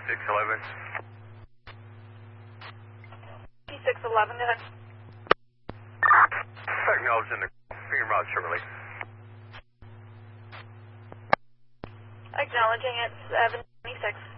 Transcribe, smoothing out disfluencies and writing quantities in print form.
611. P611, go ahead. Acknowledging the being route shortly. Acknowledging it, 726.